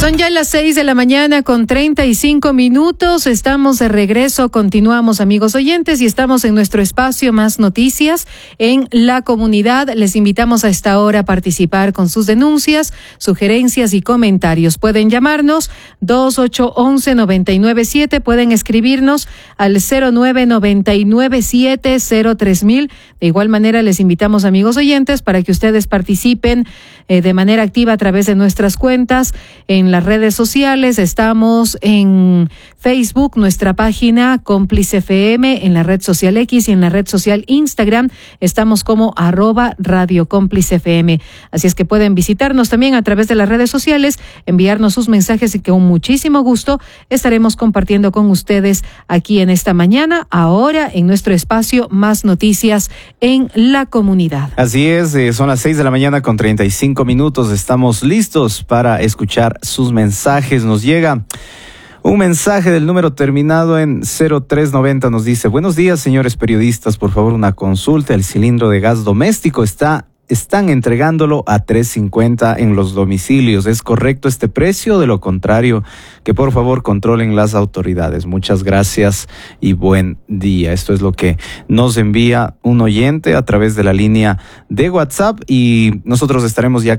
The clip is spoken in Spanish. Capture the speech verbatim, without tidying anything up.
Son ya las seis de la mañana con treinta y cinco minutos. Estamos de regreso. Continuamos, amigos oyentes, y estamos en nuestro espacio Más Noticias en la comunidad. Les invitamos a esta hora a participar con sus denuncias, sugerencias y comentarios. Pueden llamarnos dos ocho uno uno nueve nueve siete. Pueden escribirnos al cero nueve nueve nueve siete cero tres mil. De igual manera, les invitamos, amigos oyentes, para que ustedes participen eh, de manera activa a través de nuestras cuentas en las redes sociales. Estamos en Facebook, nuestra página Cómplice F M, en la red social X y en la red social Instagram. Estamos como arroba Radio Cómplice F M. Así es que pueden visitarnos también a través de las redes sociales, enviarnos sus mensajes y que con muchísimo gusto estaremos compartiendo con ustedes aquí en esta mañana, ahora en nuestro espacio Más Noticias en la comunidad. Así es, eh, son las seis de la mañana con treinta y cinco minutos. Estamos listos para escuchar sus mensajes. Nos llega un mensaje del número terminado en cero tres noventa. Nos dice: buenos días, señores periodistas, por favor una consulta. El cilindro de gas doméstico está están entregándolo a tres cincuenta en los domicilios. ¿Es correcto este precio? De lo contrario, que por favor controlen las autoridades. Muchas gracias y buen día. Esto es lo que nos envía un oyente a través de la línea de WhatsApp y nosotros estaremos ya